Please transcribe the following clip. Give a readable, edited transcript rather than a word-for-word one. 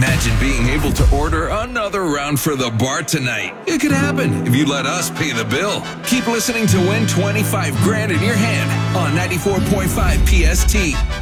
Imagine being able to order another round for the bar tonight. It could happen if you let us pay the bill. Keep listening to win 25 grand in your hand on 94.5 PST.